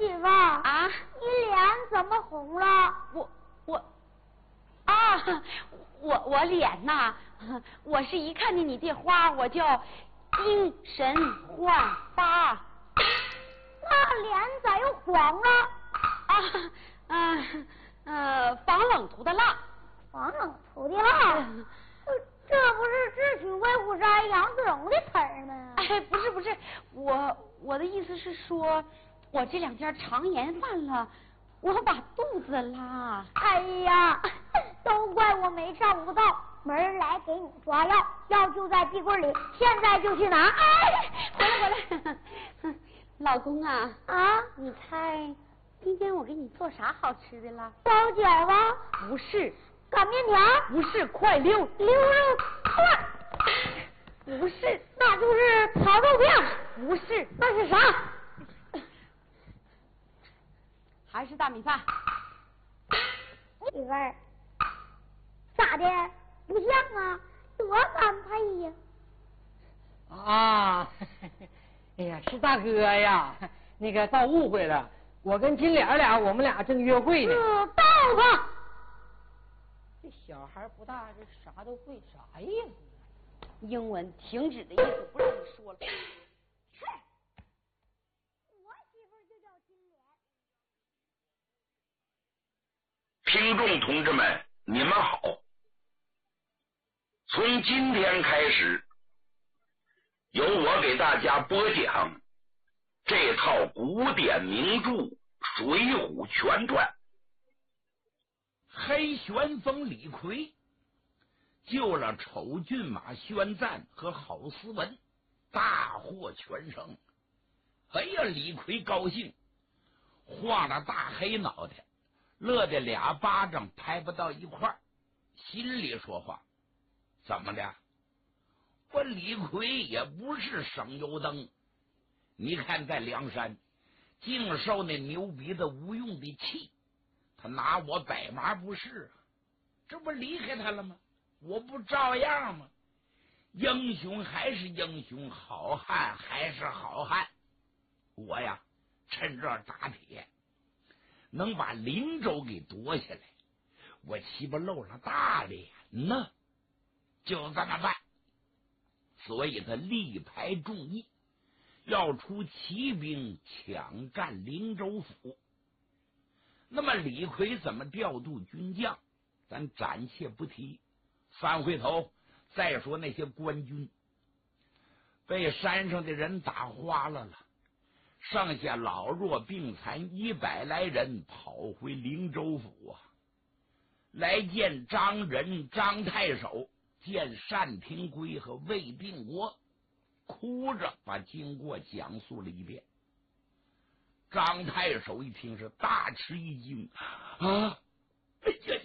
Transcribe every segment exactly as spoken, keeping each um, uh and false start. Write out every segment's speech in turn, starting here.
媳妇啊，你脸怎么红了？ 我我啊，我我脸呐，我是一看见你这花，我就精神焕发。 那脸咋又黄了？ 啊啊呃，防冷涂的蜡。 防冷涂的蜡？嗯、这不是智取威虎山杨子荣的词儿吗？ 哎，不是不是，我我的意思是说，我这两天肠炎犯了，我把肚子拉。 哎呀，都怪我没照顾到，门来给你抓药，药就在壁柜里，现在就去拿。 哎，回来回来，老公啊啊， 你猜今天我给你做啥好吃的了？ 包卷吗？ 不是。 擀面条？ 不是。快溜溜肉串？ 不是。 那就是炒肉片？ 不是。 那是啥？ 还是大米饭。 媳妇儿，咋的？不像啊，多般配呀！ 啊，哎呀，是大哥呀，那个倒误会了，我跟金莲俩，我们俩正约会呢。 嗯，倒吧。 这小孩不大，这啥都会，啥意思？ 英文停止的意思不让你说了。 切，我媳妇就叫金听莲。 众同志们，你们好！从今天开始，由我给大家播讲这套古典名著《水浒全传》。 黑旋风李逵救了丑骏马宣赞和郝思文，大获全胜。哎呀，李逵高兴，晃了大黑脑袋，乐得俩巴掌拍不到一块儿，心里说话：怎么的？我李逵也不是省油灯，你看在梁山净受那牛逼的无用的气，他拿我百麻不是啊，这不离开他了吗？我不照样吗？英雄还是英雄，好汉还是好汉。我呀，趁热打铁，能把林州给夺下来，我岂不露了大脸呢？就这么办。所以他力排众议，要出骑兵抢占灵州府。那么李逵怎么调度军将，咱暂且不提，翻回头再说那些官军被山上的人打花了了，剩下老弱病残一百来人跑回灵州府啊，来见张仁张太守，见单廷圭和魏定国，哭着把经过讲述了一遍。张太守一听是大吃一惊啊！哎呀，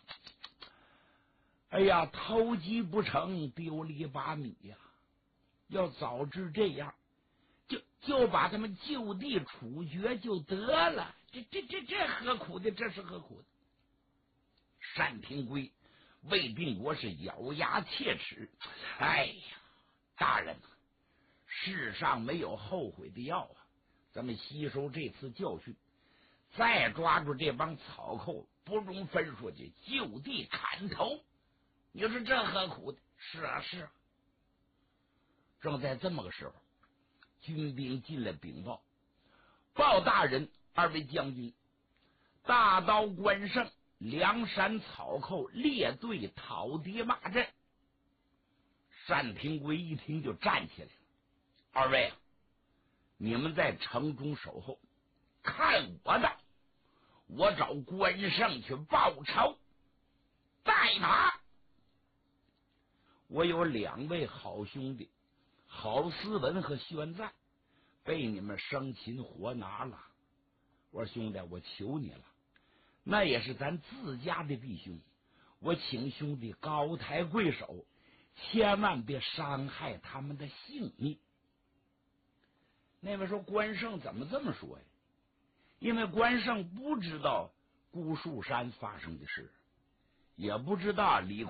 哎呀，偷鸡不成丢了一把米呀！要早知这样，就就把他们就地处决就得了。这这这这何苦的？这是何苦的？单廷圭、魏定国是咬牙切齿。哎呀，大人，世上没有后悔的药啊！咱们吸收这次教训，再抓住这帮草寇，不容分说就就地砍头。你说这何苦的？是啊，是啊。正在这么个时候，军兵进来禀报：报大人，二位将军，大刀关胜、梁山草寇列队讨敌骂阵。单廷圭一听就站起来了：二位啊，你们在城中守候，看我的！我找关胜去报仇。带马！我有两位好兄弟，郝思文和宣赞，被你们生擒活拿了。我说兄弟，我求你了，那也是咱自家的弟兄，我请兄弟高抬贵手，千万别伤害他们的性命。那位说关胜怎么这么说呀？因为关胜不知道姑树山发生的事，也不知道李